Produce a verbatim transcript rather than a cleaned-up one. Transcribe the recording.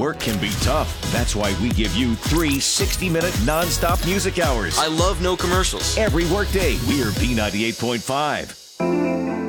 Work can be tough. That's why we give you three sixty-minute non-stop music hours. I love no commercials. Every workday, we're B ninety-eight point five.